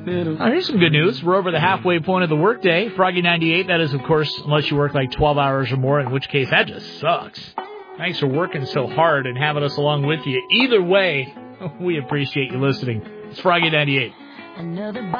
Here's some good news. We're over the halfway point of the workday. Froggy 98, that is, of course, unless you work like 12 hours or more, in which case that just sucks. Thanks for working so hard and having us along with you. Either way, we appreciate you listening. It's Froggy 98.